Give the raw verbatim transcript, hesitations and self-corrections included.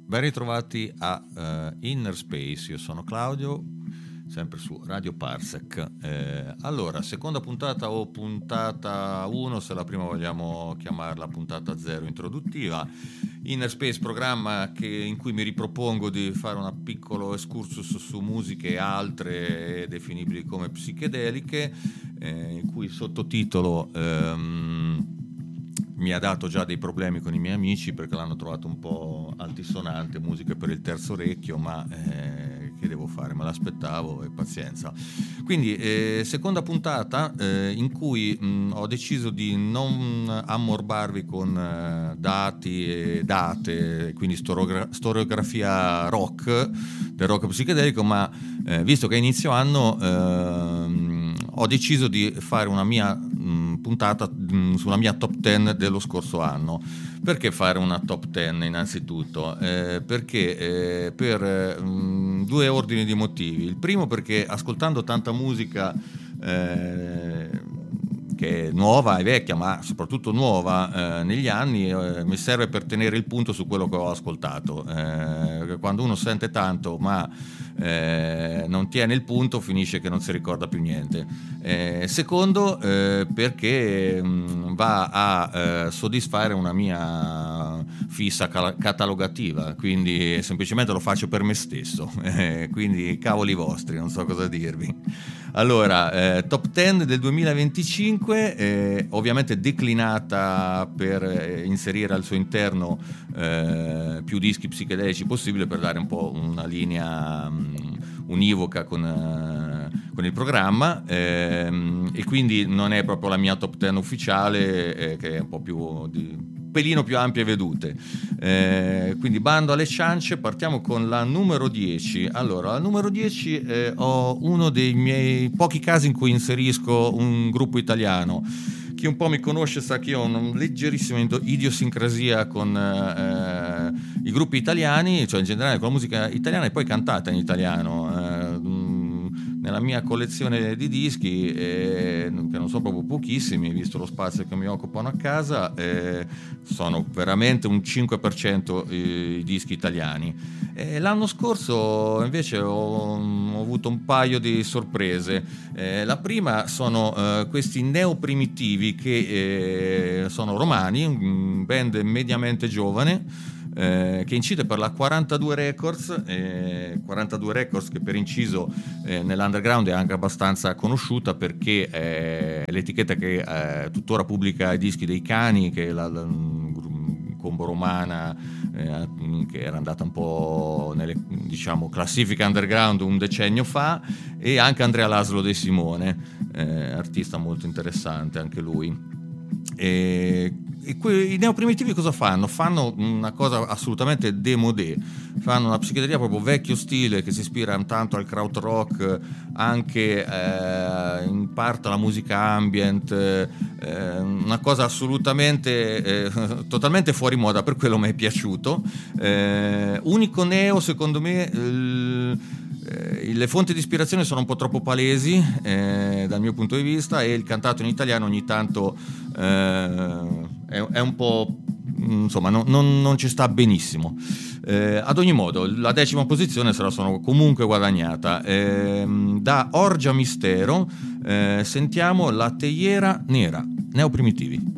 Ben ritrovati a uh, Inner Space, io sono Claudio, sempre su Radio Parsec. Eh, allora, seconda puntata o puntata uno, se la prima vogliamo chiamarla puntata zero introduttiva. Inner Space, programma che, in cui mi ripropongo di fare un piccolo excursus su musiche altre definibili come psichedeliche, eh, in cui il sottotitolo ehm, mi ha dato già dei problemi con i miei amici perché l'hanno trovato un po' altisonante, musiche per il terzo orecchio, ma eh, che devo fare? Me l'aspettavo e pazienza. Quindi eh, seconda puntata eh, in cui mh, ho deciso di non ammorbarvi con eh, dati e date, quindi storiografia, storiografia rock, del rock psichedelico, ma eh, visto che è inizio anno eh, ho deciso di fare una mia mh, puntata mh, sulla mia top dieci dello scorso anno. Perché fare una top dieci innanzitutto? Eh, perché eh, per mh, due ordini di motivi. Il primo perché ascoltando tanta musica eh, che è nuova e vecchia, ma soprattutto nuova eh, negli anni, eh, mi serve per tenere il punto su quello che ho ascoltato. Eh, quando uno sente tanto ma eh, non tiene il punto, finisce che non si ricorda più niente. Eh, secondo eh, perché mh, va a eh, soddisfare una mia fissa cal- catalogativa, quindi semplicemente lo faccio per me stesso. Eh, quindi cavoli vostri, non so cosa dirvi. Allora, eh, top dieci del duemilaventicinque, eh, ovviamente declinata per eh, inserire al suo interno eh, più dischi psichedelici possibile per dare un po' una linea um, univoca con, uh, con il programma, ehm, e quindi non è proprio la mia top dieci ufficiale, eh, che è un po' più di pelino più ampie vedute. Eh, quindi bando alle ciance, partiamo con la numero dieci. Allora, la numero dieci eh, ho uno dei miei pochi casi in cui inserisco un gruppo italiano. Chi un po' mi conosce sa che io ho una leggerissima idiosincrasia con eh, i gruppi italiani, cioè in generale con la musica italiana e poi cantata in italiano. Eh, nella mia collezione di dischi, eh, che non sono proprio pochissimi, visto lo spazio che mi occupano a casa, eh, sono veramente un cinque per cento i, i dischi italiani. E l'anno scorso invece ho, ho avuto un paio di sorprese. Eh, la prima sono eh, questi neoprimitivi che eh, sono romani, un band mediamente giovane, Eh, che incide per la quarantadue Records, eh, quarantadue Records che per inciso eh, nell'underground è anche abbastanza conosciuta perché è l'etichetta che eh, tuttora pubblica i dischi dei Cani, che è la, la combo romana eh, che era andata un po' nelle, diciamo, classifiche underground un decennio fa, e anche Andrea Laszlo De Simone, eh, artista molto interessante anche lui. E E que- i neoprimitivi cosa fanno? Fanno una cosa assolutamente démodé, fanno una psichedelia proprio vecchio stile che si ispira tanto al krautrock, anche eh, in parte alla musica ambient, eh, una cosa assolutamente eh, totalmente fuori moda, per quello mi è piaciuto. Eh, unico neo secondo me, il, eh, le fonti di ispirazione sono un po' troppo palesi eh, dal mio punto di vista, e il cantato in italiano ogni tanto eh, è, è un po', insomma, non, non, non ci sta benissimo. Eh, ad ogni modo, la decima posizione se la sono comunque guadagnata. Eh, da Orgia Mistero eh, sentiamo La Teiera Nera, Neoprimitivi.